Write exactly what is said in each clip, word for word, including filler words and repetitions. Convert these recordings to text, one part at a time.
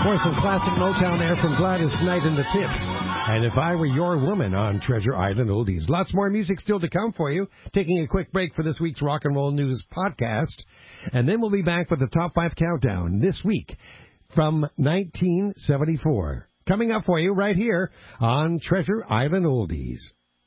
for some classic Motown air from Gladys Knight and the Tips. And If I Were Your Woman on Treasure Island Oldies. Lots more music still to come for you. Taking a quick break for this week's Rock and Roll News podcast. And then we'll be back with the Top five Countdown this week from nineteen seventy-four. Coming up for you right here on Treasure Island Oldies.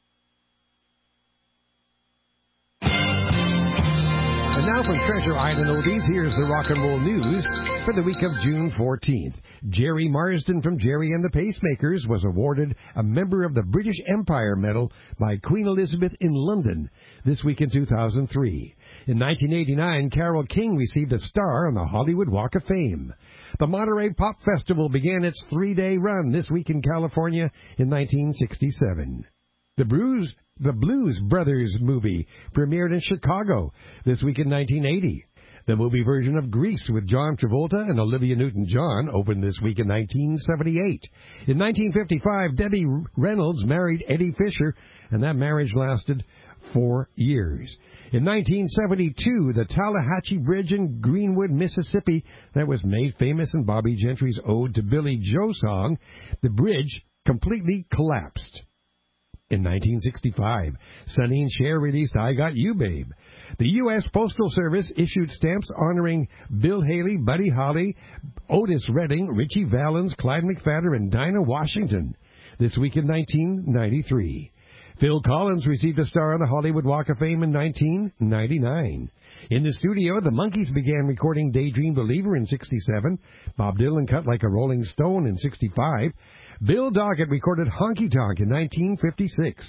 And now from Treasure Island Oldies, here's the rock and roll news for the week of June fourteenth. Jerry Marsden from Jerry and the Pacemakers was awarded a Member of the British Empire Medal by Queen Elizabeth in London this week in two thousand three. In nineteen eighty-nine, Carole King received a star on the Hollywood Walk of Fame. The Monterey Pop Festival began its three-day run this week in California in nineteen sixty-seven. The Bruise The Blues Brothers movie premiered in Chicago this week in nineteen eighty. The movie version of Grease with John Travolta and Olivia Newton-John opened this week in nineteen seventy-eight. In nineteen fifty-five, Debbie Reynolds married Eddie Fisher, and that marriage lasted four years. In nineteen seventy-two, the Tallahatchie Bridge in Greenwood, Mississippi, that was made famous in Bobby Gentry's Ode to Billy Joe song, the bridge completely collapsed. In nineteen sixty-five, Sonny and Cher released I Got You, Babe. The U S Postal Service issued stamps honoring Bill Haley, Buddy Holly, Otis Redding, Richie Valens, Clyde McPhatter, and Dinah Washington this week in nineteen ninety-three. Phil Collins received a star on the Hollywood Walk of Fame in nineteen ninety-nine. In the studio, the Monkees began recording Daydream Believer in sixty-seven. Bob Dylan cut Like a Rolling Stone in sixty-five. Bill Doggett recorded Honky Tonk in nineteen fifty-six.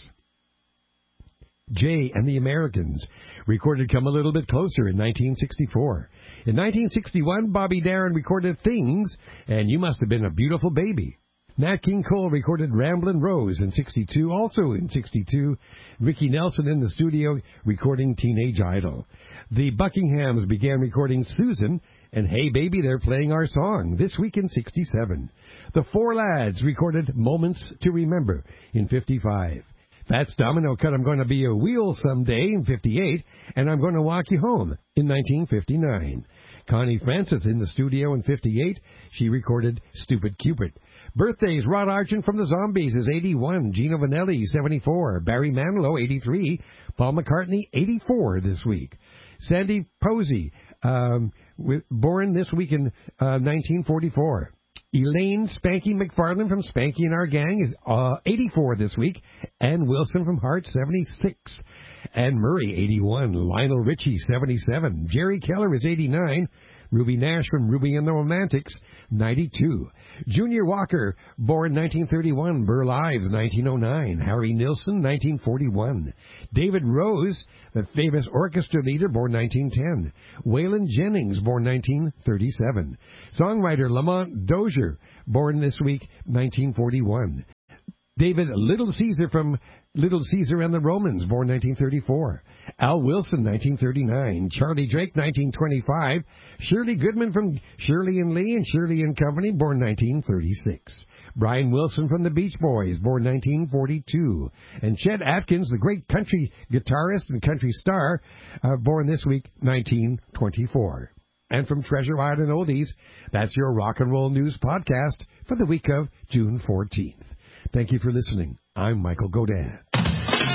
Jay and the Americans recorded Come a Little Bit Closer in nineteen sixty-four. In nineteen sixty-one, Bobby Darin recorded Things and You Must Have Been a Beautiful Baby. Nat King Cole recorded Ramblin' Rose in sixty-two. Also in sixty-two, Ricky Nelson in the studio recording Teenage Idol. The Buckinghams began recording Susan, and Hey Baby, They're Playing Our Song this week in sixty-seven. The Four Lads recorded Moments to Remember in fifty-five. Fats Domino cut I'm Gonna Be a Wheel Someday in fifty-eight, and I'm Gonna Walk You Home in nineteen fifty-nine. Connie Francis in the studio in fifty-eight. She recorded Stupid Cupid. Birthdays, Rod Argent from the Zombies is eighty-one. Gino Vanelli, seventy-four. Barry Manilow, eighty-three. Paul McCartney, eighty-four this week. Sandy Posey, um, with, born this week in uh, nineteen forty-four. Elaine Spanky McFarlane from Spanky and Our Gang is uh, eighty-four this week. Ann Wilson from Heart, seventy-six. Anne Murray, eighty-one. Lionel Richie, seventy-seven. Jerry Keller is eighty-nine. Ruby Nash from Ruby and the Romantics, ninety-two. Junior Walker, born nineteen thirty-one. Burl Ives, nineteen oh nine. Harry Nilsson, nineteen forty-one. David Rose, the famous orchestra leader, born nineteen ten. Waylon Jennings, born nineteen thirty-seven. Songwriter Lamont Dozier, born this week, nineteen forty-one. David Little Caesar from Little Caesar and the Romans, born nineteen thirty-four. Al Wilson, nineteen thirty-nine. Charlie Drake, nineteen twenty-five. Shirley Goodman from Shirley and Lee and Shirley and Company, born nineteen thirty-six. Brian Wilson from the Beach Boys, born nineteen forty-two. And Chet Atkins, the great country guitarist and country star, uh, born this week, nineteen twenty-four. And from Treasure Island Oldies, that's your Rock and Roll News podcast for the week of June fourteenth. Thank you for listening. I'm Michael Godin.